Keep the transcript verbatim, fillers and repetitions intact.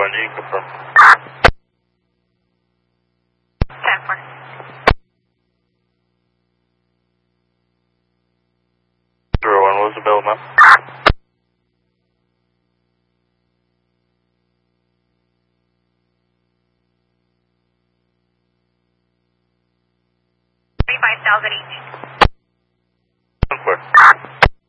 When you confirm. ten four. Zero one, what was the bill, ma'am? Thirty-five thousand each. ten four.